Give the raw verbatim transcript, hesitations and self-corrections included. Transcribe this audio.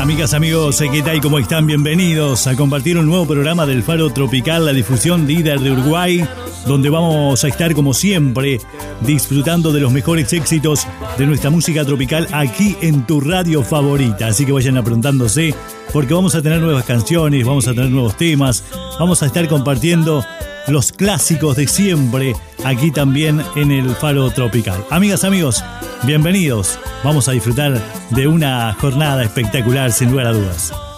Amigas, amigos, ¿qué tal? ¿Cómo están? Bienvenidos a compartir un nuevo programa del Faro Tropical, la difusión líder de Uruguay, donde vamos a estar como siempre disfrutando de los mejores éxitos de nuestra música tropical aquí en tu radio favorita. Así que vayan aprontándose porque vamos a tener nuevas canciones, vamos a tener nuevos temas, vamos a estar compartiendo los clásicos de siempre aquí también en el Faro Tropical. Amigas, amigos, bienvenidos. Vamos a disfrutar de una jornada espectacular, sin lugar a dudas.